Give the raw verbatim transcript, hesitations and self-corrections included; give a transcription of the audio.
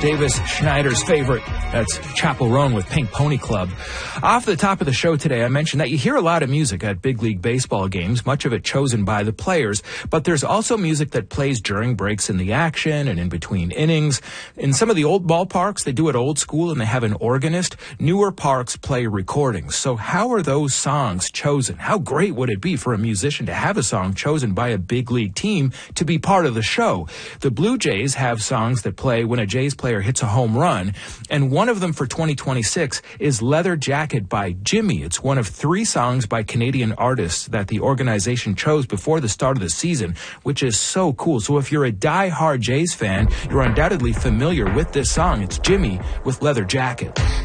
Davis Schneider's favorite. That's Chapel Roan with Pink Pony Club. Off the top of the show today, I mentioned that you hear a lot of music at big league baseball games, much of it chosen by the players, but there's also music that plays during breaks in the action and in between innings. In some of the old ballparks, they do it old school and they have an organist. Newer parks play recordings. So how are those songs chosen? How great would it be for a musician to have a song chosen by a big league team to be part of the show? The Blue Jays have songs that play when a Jays player hits a home run, and one of them for twenty twenty-six is Leather Jacket by Jimmy. It's one of three songs by Canadian artists that the organization chose before the start of the season, which is so cool. So if you're a die-hard Jays fan, you're undoubtedly familiar with this song. It's Jimmy with Leather Jacket.